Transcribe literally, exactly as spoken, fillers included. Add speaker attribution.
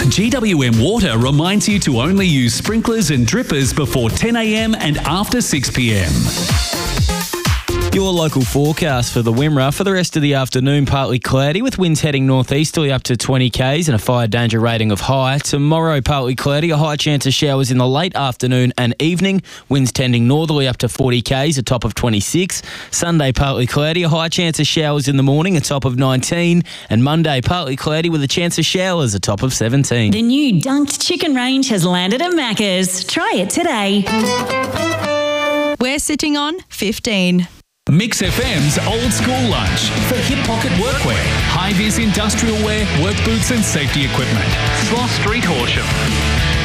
Speaker 1: G W M Water reminds you to only use sprinklers and drippers before ten a m and after six p m.
Speaker 2: Your local forecast for the Wimmera for the rest of the afternoon, partly cloudy with winds heading northeasterly up to twenty kays and a fire danger rating of high. Tomorrow, partly cloudy, a high chance of showers in the late afternoon and evening. Winds tending northerly up to forty kays, a top of twenty-six. Sunday, partly cloudy, a high chance of showers in the morning, a top of nineteen. And Monday, partly cloudy with a chance of showers, a top of seventeen.
Speaker 3: The new Dunked Chicken range has landed at Macca's. Try it today.
Speaker 4: We're sitting on fifteen.
Speaker 1: Mix F M's Old School Lunch for hip pocket workwear, high-vis industrial wear, work boots and safety equipment. Sloss Street, Horsham.